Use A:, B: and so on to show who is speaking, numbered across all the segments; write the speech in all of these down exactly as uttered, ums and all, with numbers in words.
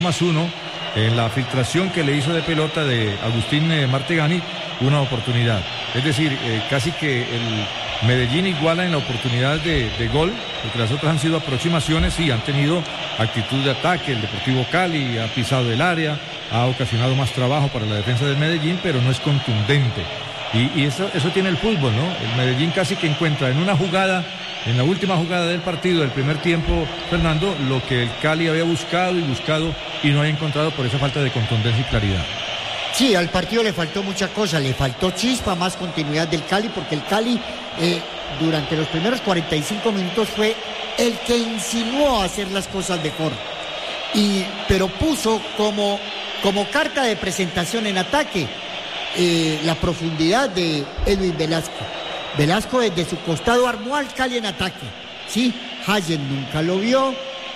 A: más uno en la filtración que le hizo de pelota de Agustín eh, Martegani, una oportunidad. Es decir, eh, casi que el Medellín iguala en la oportunidad de, de gol, porque las otras han sido aproximaciones y han tenido actitud de ataque. El Deportivo Cali ha pisado el área, ha ocasionado más trabajo para la defensa del Medellín, pero no es contundente. Y, y eso, eso tiene el fútbol, ¿no? El Medellín casi que encuentra en una jugada, en la última jugada del partido, del primer tiempo, Fernando, lo que el Cali había buscado y buscado y no había encontrado por esa falta de contundencia y claridad.
B: Sí, al partido le faltó mucha cosa, le faltó chispa, más continuidad del Cali, porque el Cali eh, durante los primeros cuarenta y cinco minutos fue el que insinuó a hacer las cosas mejor. Y, pero puso como, como carta de presentación en ataque eh, la profundidad de Edwin Velasco. Velasco desde su costado armó al Cali en ataque, ¿sí? Hayen nunca lo vio,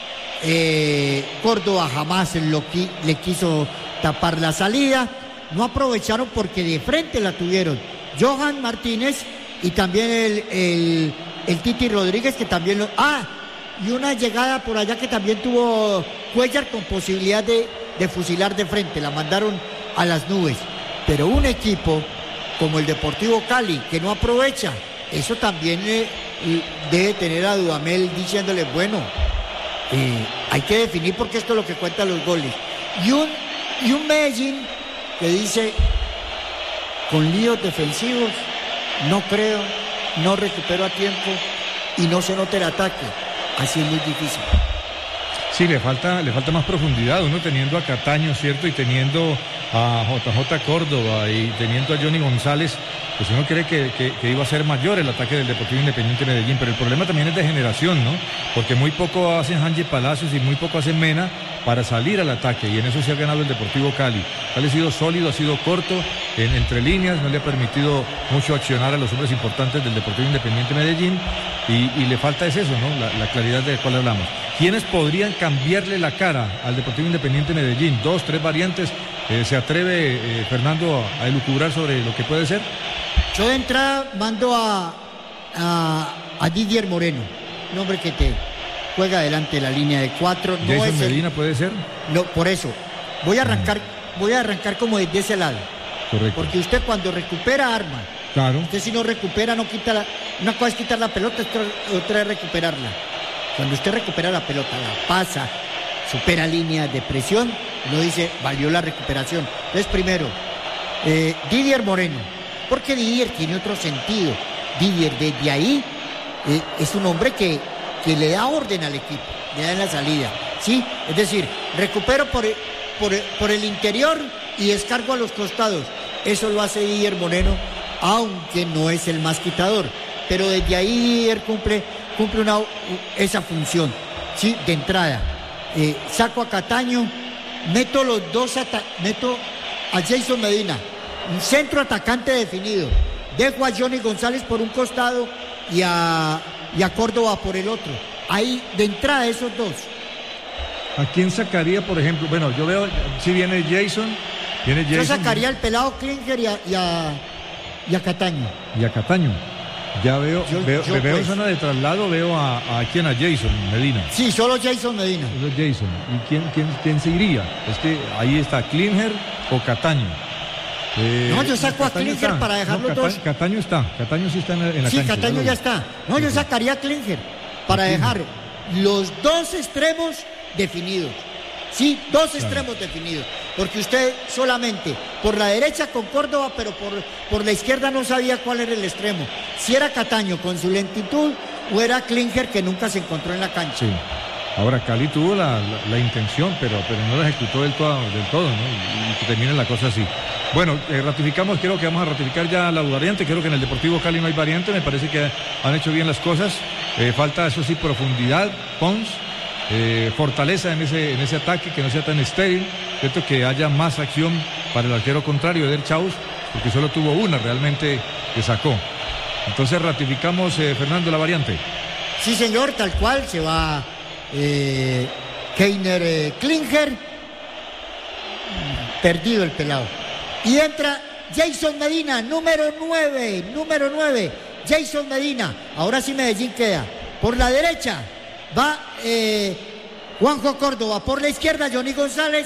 B: eh, Córdoba jamás lo qui- le quiso tapar la salida, no aprovecharon porque de frente la tuvieron Johan Martínez y también el, el, el Titi Rodríguez, que también lo... Ah, y una llegada por allá que también tuvo Cuellar con posibilidad de, de fusilar de frente, la mandaron a las nubes, pero un equipo como el Deportivo Cali, que no aprovecha, eso también eh, debe tener a Dudamel diciéndole, bueno, eh, hay que definir porque esto es lo que cuentan los goles. Y un, y un Medellín que dice, con líos defensivos, no creo, no recupero a tiempo y no se nota el ataque. Así es muy difícil.
A: Sí, le falta, le falta más profundidad, uno teniendo a Cataño, ¿cierto? Y teniendo a J J Córdoba y teniendo a Johnny González, pues uno cree que, que, que iba a ser mayor el ataque del Deportivo Independiente Medellín, pero el problema también es de generación, ¿no? Porque muy poco hacen Hanji Palacios y muy poco hacen Mena para salir al ataque, y en eso se ha ganado el Deportivo Cali. Cali ha sido sólido, ha sido corto, en, entre líneas, no le ha permitido mucho accionar a los hombres importantes del Deportivo Independiente Medellín, y, y le falta es eso, ¿no? La, la claridad de la cual hablamos. ¿Quiénes podrían cambiarle la cara al Deportivo Independiente Medellín? Dos, tres variantes. Eh, ¿Se atreve eh, Fernando a elucubrar sobre lo que puede ser?
B: Yo de entrada mando a, a, a Didier Moreno, un hombre que te juega adelante de la línea de cuatro. No
A: ¿Jason
B: es el,
A: Medina puede ser?
B: No, por eso. Voy a arrancar, voy a arrancar como desde ese lado.
A: Correcto.
B: Porque usted cuando recupera arma,
A: claro.
B: Usted si no recupera, no quita la... Una cosa es quitar la pelota, otra es recuperarla. Cuando usted recupera la pelota, la pasa, supera líneas de presión, uno dice, valió la recuperación. Entonces, primero, eh, Didier Moreno, porque Didier tiene otro sentido. Didier desde ahí eh, es un hombre que, que le da orden al equipo, le da en la salida, ¿sí? Es decir, recupero por, por, por el interior y descargo a los costados. Eso lo hace Didier Moreno, aunque no es el más quitador. Pero desde ahí Didier cumple, cumple una, esa función, ¿sí? De entrada. Eh, saco a Cataño, meto los dos, ata- meto a Jason Medina, un centro atacante definido. Dejo a Johnny González por un costado y a, y a Córdoba por el otro. Ahí, de entrada, esos dos.
A: ¿A quién sacaría, por ejemplo? Bueno, yo veo, si viene Jason, viene Jason.
B: Yo sacaría al pelado Klinger y a, y a, y a Cataño.
A: Y a Cataño. Ya veo,
B: Yo-
A: veo,
B: yo,
A: veo
B: pues.
A: en zona de traslado, veo a, a quién, a Jason Medina.
B: Sí, solo Jason Medina.
A: Eso es Jason. ¿Y quién, quién, quién se iría? Es que ahí está Klinger o Cataño. Eh,
B: No, yo saco a
A: Cataño
B: Klinger
A: está.
B: para dejar
A: No,
B: los
A: Cata-
B: dos.
A: Cataño está, Cataño sí está en la, en la
B: Sí,
A: cancha.
B: Cataño
A: lo
B: ya
A: vi.
B: está. No, yo sacaría a Klinger para
A: A Klinger.
B: dejar los dos extremos definidos. Sí, dos extremos definidos. Porque usted solamente por la derecha con Córdoba, pero por, por la izquierda no sabía cuál era el extremo. Si era Cataño con su lentitud o era Klinger que nunca se encontró en la cancha.
A: Sí. Ahora, Cali tuvo la, la, la intención, pero, pero no la ejecutó del todo, del todo, ¿no? Y, y que termine la cosa así. Bueno, eh, ratificamos, creo que vamos a ratificar ya la variante. Creo que en el Deportivo Cali no hay variante. Me parece que han hecho bien las cosas. Eh, falta, eso sí, profundidad, Pons. Eh, fortaleza en ese, en ese ataque, que no sea tan estéril, ¿cierto? Que haya más acción para el arquero contrario, Eder Chaus, porque solo tuvo una realmente que sacó. Entonces ratificamos, eh, Fernando, la variante.
B: Sí, señor, tal cual, se va eh, Keiner eh, Klinger, perdido el pelado. Y entra Jason Medina, número nueve, número nueve, Jason Medina. Ahora sí Medellín queda por la derecha. Va eh, Juanjo Córdoba por la izquierda, Johnny González.